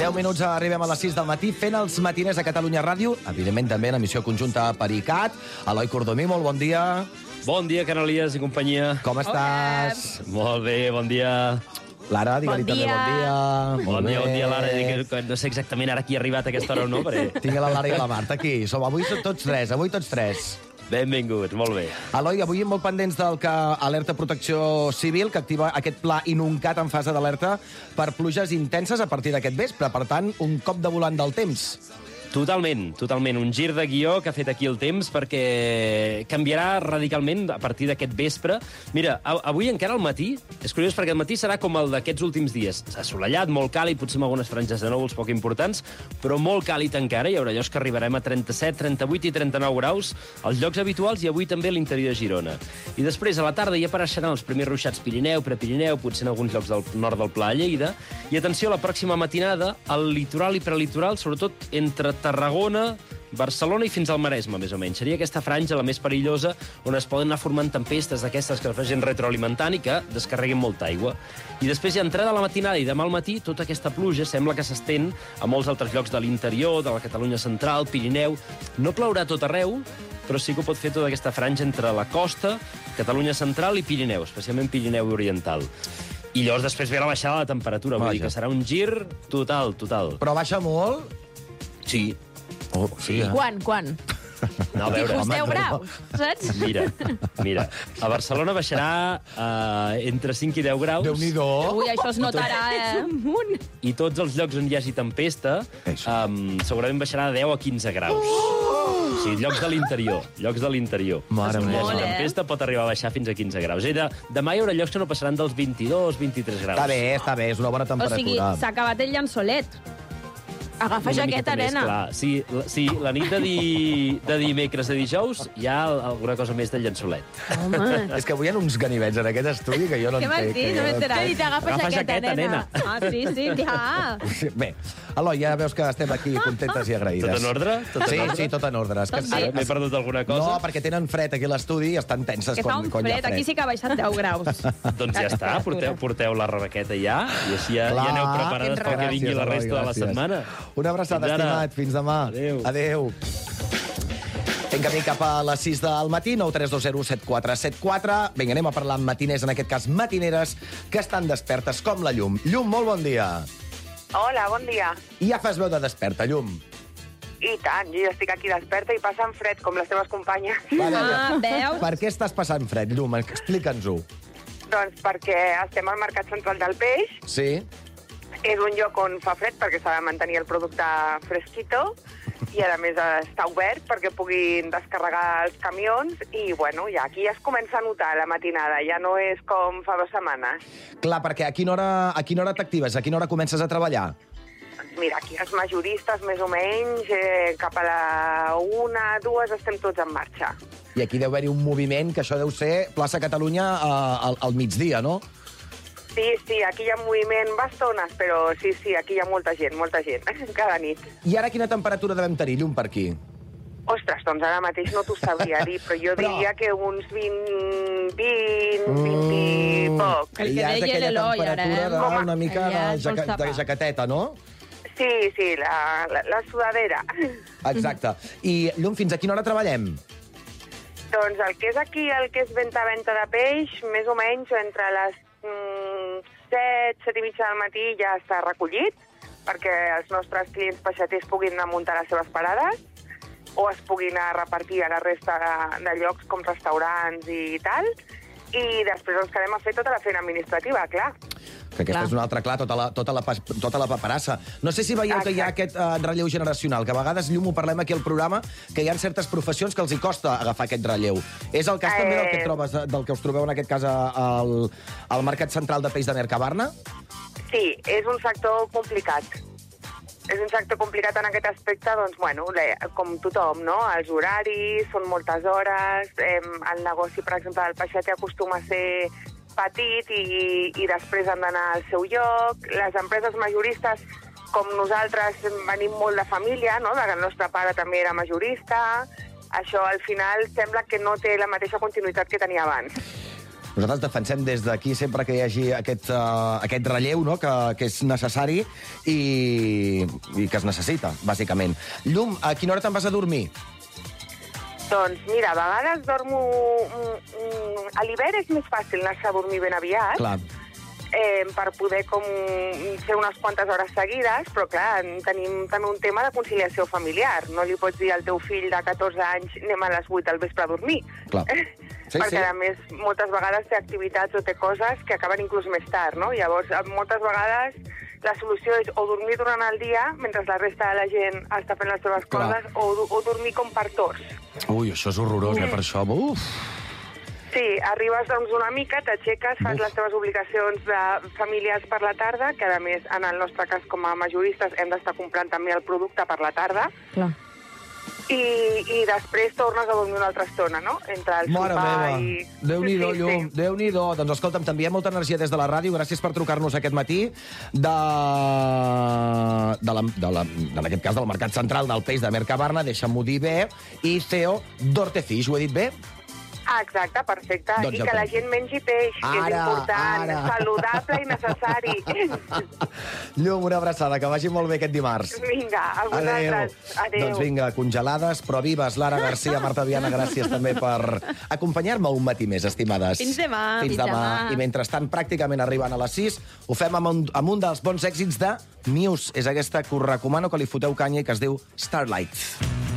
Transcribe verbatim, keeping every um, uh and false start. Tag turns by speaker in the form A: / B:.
A: deu minuts arribem a les sis del matí fent els matiners a Catalunya Ràdio, evidentment també en emissió conjunta per I C A T. Eloi Cordomí, molt bon dia.
B: Bon dia, Canalies i companyia.
A: Com estàs?
B: Molt bé, bon dia.
A: Lara, digue-li també bon dia.
B: Bon dia, bon dia, Lara. Dic que no sé exactament ara qui ha arribat a aquesta hora o no, perquè...
A: Tinc la Lara i la Marta aquí. Som avui tots tres, avui tots tres.
B: Benvinguts, molt bé.
A: Eloi, avui molt pendents del que alerta Protecció Civil, que activa aquest pla Inuncat en fase d'alerta per pluges intenses a partir d'aquest vespre. Per tant, un cop de volant del temps.
B: Totalment, totalment. Un gir de guió que ha fet aquí el temps perquè canviarà radicalment a partir d'aquest vespre. Mira, avui encara al matí, és curiós perquè el matí serà com el d'aquests últims dies. Assolellat, molt càlid, potser amb algunes franges de núvols poc importants, però molt càlid encara. Hi haurà llocs que arribarem a trenta-set, trenta-vuit i trenta-nou graus als llocs habituals i avui també a l'interior de Girona. I després, a la tarda, ja apareixeran els primers ruixats Pirineu, Prepirineu, potser en alguns llocs del nord del Pla de Lleida. I atenció, la pròxima matinada, al litoral i prelitoral, sobretot entre Tarragona, Barcelona i fins al Maresme, més o menys. Seria aquesta franja la més perillosa on es poden anar formant tempestes d'aquestes que es vagin retroalimentant i que descarreguin molta aigua. I després, ja entrada a la matinada i demà al matí, tota aquesta pluja sembla que s'estén a molts altres llocs de l'interior, de la Catalunya central, Pirineu. No plourà a tot arreu, però sí que ho pot fer tota aquesta franja entre la costa, Catalunya central i Pirineu, especialment Pirineu oriental. I llavors després ve la baixada de la temperatura, vull dir que serà un gir total, total.
A: Però baixa molt?
B: Sí.
A: Oh, sí, eh?
C: Quan, quan?
B: No, a veure...
C: Tipus deu graus, saps?
B: Mira, mira. A Barcelona baixarà uh, entre cinc i deu graus.
A: Déu-n'hi-do.
C: Ui, això es notarà, eh?
B: I tots els llocs on hi hagi tempesta um, segurament baixarà de deu a quinze graus. Oh! O sigui, llocs de l'interior. Llocs de l'interior.
A: Mare
B: on hi hagi
C: meva.
B: tempesta pot arribar a baixar fins a quinze graus. Era, demà hi haurà llocs que no passaran dels vint-i-dos, vint-i-tres graus.
A: Està bé, està bé, és una bona
C: O
A: temperatura.
C: sigui, s'ha acabat el llençolet. Agafa
B: Una
C: jaqueta,
B: miqueta més,
C: nena.
B: clar. Sí, la, sí, la nit de, di, de dimecres a dijous hi ha alguna cosa més de llençolet.
C: Home.
A: És que avui hi ha uns ganivets en aquest estudi que jo no
C: Què m'has
A: entenc.
C: dit? No m'he enterat. He dit, agafa,
B: Agafa
C: jaqueta,
B: jaqueta,
C: nena.
B: nena.
C: Ah, sí, sí, ja.
A: Bé, Eloi, ja veus que estem aquí contentes i agraïdes.
B: Tot en ordre? Tot en
A: Sí,
B: ordre?
A: sí, tot en ordre. És que
C: Tot bé.
B: M'he perdut alguna cosa?
A: No, perquè tenen fred aquí a l'estudi i estan tenses
C: Que fa
A: quan,
C: un
A: quan hi ha
C: fred.
A: fred.
C: Aquí sí que ha baixat deu graus.
B: Doncs ja està, porteu, porteu la rebequeta ja, i així ja, ja aneu preparades pel que vingui la resta de la setmana.
A: Una abraçada,
B: Fins ara.
A: estimat. Fins demà.
B: Adéu.
A: Adéu. Fem camí cap a les sis del matí, nou tres dos zero set quatre set quatre. Vinga, anem a parlar amb matiners, en aquest cas matineres, que estan despertes com la llum. Llum, molt bon dia.
D: Hola, bon dia.
A: I ja fas veu de desperta, Llum.
D: I tant, jo ja estic aquí desperta i passant fred, com les teves companyes.
A: Vale,
C: Ah, veus?
A: Per què estàs passant fred, Llum? Explica'ns-ho.
D: Doncs perquè estem al Mercat Central del Peix.
A: Sí?
D: És un lloc on fa fred perquè s'ha de mantenir el producte fresquito i, a més, està obert perquè puguin descarregar els camions i, bueno, ja aquí ja es comença a notar la matinada. Ja no és com fa dues setmanes.
A: Clar, perquè a quina hora, a quina hora t'actives? A quina hora comences a treballar?
D: Doncs mira, aquí els majoristes, més o menys, eh, cap a la una, dues, estem tots en marxa.
A: I aquí deu haver-hi un moviment, que això deu ser plaça Catalunya eh, al, al migdia, no?
D: Sí, sí, aquí hi ha moviment bastones, però sí, sí, aquí hi ha molta gent, molta gent, cada nit.
A: I ara quina temperatura devem tenir, Llum, per aquí?
D: Ostres, doncs ara mateix no t'ho sabria dir, però jo
A: Però-
D: diria que uns vint, vint, vint i poc.
C: El que
A: ja és
C: deia
A: aquella
C: l'Eloi, ara,
A: temperatura
C: eh?
A: de,
D: Com a-
A: una mica
C: Ja
A: de,
C: et
A: jaca,
C: vols tapar.
A: de jaqueteta, no?
D: Sí, sí, la, la, la sudadera.
A: Exacte. I, Llum, fins a quina hora treballem?
D: Doncs el que és aquí, el que és venta-venta de peix, més o menys entre les mm, set, set i mitja del matí ja està recollit, perquè els nostres clients peixaters puguin anar a muntar les seves parades o es puguin anar a repartir a la resta de, de llocs com restaurants i tal. I després ens quedem a fer tota la feina administrativa, clar.
A: Que aquesta
C: Clar.
A: és una altra, clar, tota la, tota la, pas- tota la paperassa. No sé si veieu que hi ha aquest uh, relleu generacional, que a vegades, Llum, ho parlem aquí al programa, que hi ha certes professions que els hi costa agafar aquest relleu. És el cas
D: Eh...
A: també del que, trobes, del que us trobeu en aquest cas a- al, al Mercat Central de Peix de Mercabarna?
D: Sí, és un sector complicat. És un sector complicat en aquest aspecte, doncs, bueno, le- com tothom, no? Els horaris, són moltes hores, eh, el negoci, per exemple, del peixater acostuma a ser petit i, i després han d'anar al seu lloc. Les empreses majoristes, com nosaltres, venim molt de família, no? El nostre pare també era majorista. Això, al final, sembla que no té la mateixa continuïtat que tenia abans.
A: Nosaltres defensem des d'aquí sempre que hi hagi aquest, uh, aquest relleu, no?, que, que és necessari i, i que es necessita, bàsicament. Llum, a quina hora te'n vas a dormir?
D: Doncs mira, a vegades dormo... A l'hivern és més fàcil anar-se a dormir ben aviat.
A: Clar.
D: Eh, per poder com fer unes quantes hores seguides, però clar, tenim també un tema de conciliació familiar. No li pots dir al teu fill de catorze anys anem a les vuit al vespre a dormir.
A: Clar. Sí,
D: perquè,
A: sí.
D: a més, moltes vegades té activitats o té coses que acaben inclús més tard, no? Llavors, moltes vegades la solució és o dormir durant el dia, mentre la resta de la gent està fent les seves
A: Clar.
D: coses, o, o dormir com per torns.
A: Ui, això és horrorós, eh, per això. Uf!
D: Sí, arribes doncs una mica, t'aixeques, fas
A: Uf.
D: les teves obligacions de familiars per la tarda, que a més, en el nostre cas com a majoristes, hem d'estar comprant també el producte per la tarda,
C: Clar.
D: i, i després tornes a dormir una altra estona, no? Entre el
A: Mare
D: sopar
A: meva,
D: i...
A: Déu-n'hi-do,
D: Sí, sí,
A: Llum,
D: sí.
A: Déu-n'hi-do. Doncs escolta'm, t'enviem molta energia des de la ràdio, gràcies per trucar-nos aquest matí de... de, la, de, la, en aquest cas del Mercat Central del Peix de Mercabarna, deixa'm-ho dir bé, i C E O d'Hortefix, ho he dit bé?
D: Ah, exacte, perfecte.
A: Doncs
D: I
A: ja
D: que
A: ho
D: la
A: tens.
D: gent mengi peix, que és
A: Ara,
D: important,
A: ara.
D: saludable i necessari.
A: Llum, una abraçada, que vagi molt bé aquest dimarts.
D: Vinga, a vosaltres. Adéu.
A: Doncs vinga, congelades, però vives. Lara Garcia, Marta Viana, gràcies també per acompanyar-me un matí més, estimades.
C: Fins demà.
A: Fins
C: Fins
A: demà.
C: demà.
A: I mentrestant, pràcticament arribant a les sis, ho fem amb un, amb un dels bons èxits de Muse. És aquesta que us recomano que li foteu canya i que es diu Starlight.